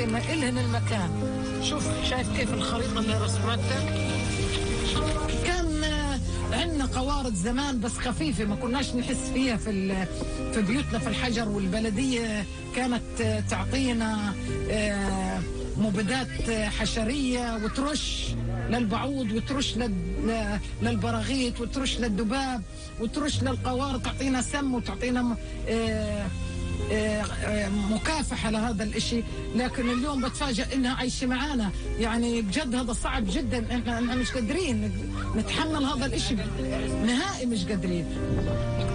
ما إلهن المكان. شوف شايف كيف الخريطة اللي رسمتها؟ كان عندنا قوارض زمان بس خفيفة ما كناش نحس فيها في بيوتنا في الحجر، والبلدية كانت تعطينا مبيدات حشرية وترش للبعوض وترش للبراغيث وترش للذباب وترش للقوارض، تعطينا سم وتعطينا مكافحة لهذا الاشي. لكن اليوم بتفاجأ انها عايشة معانا، يعني بجد هذا صعب جدا، احنا مش قادرين نتحمل هذا الاشي نهائي، مش قادرين.